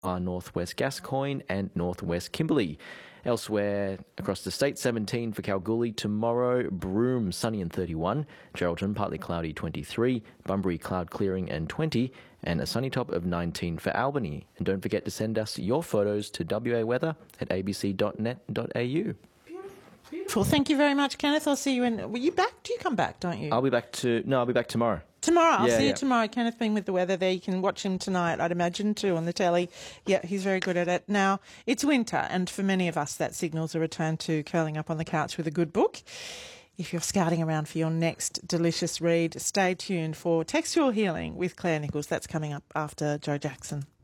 Northwest Gascoyne and Northwest Kimberley. Elsewhere across the state, 17 for Kalgoorlie tomorrow, Broome sunny and 31, Geraldton partly cloudy 23, Bunbury cloud clearing and 20, and a sunny top of 19 for Albany. And don't forget to send us your photos to waweather@abc.net.au. Beautiful. Thank you very much, Kenneth. I'll see you in... Were you back? Do you come back, don't you? I'll be back tomorrow. Tomorrow. I'll see you tomorrow. Kenneth being with the weather there. You can watch him tonight, I'd imagine, too, on the telly. Yeah, he's very good at it. Now, it's winter, and for many of us, that signals a return to curling up on the couch with a good book. If you're scouting around for your next delicious read, stay tuned for Textual Healing with Claire Nichols. That's coming up after Joe Jackson.